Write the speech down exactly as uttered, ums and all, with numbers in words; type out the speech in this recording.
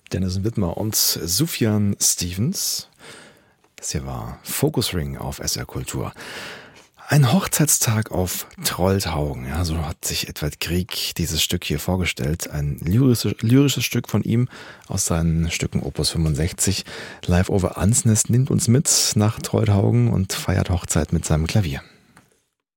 Dennis Widmer und Sufjan Stevens. Das hier war Focus Ring auf S R Kultur. Ein Hochzeitstag auf Trolltaugen. Ja, so hat sich Edvard Grieg dieses Stück hier vorgestellt. Ein lyrisches, lyrisches Stück von ihm aus seinen Stücken Opus fünfundsechzig. Live over Ansnest nimmt uns mit nach Trolltaugen und feiert Hochzeit mit seinem Klavier.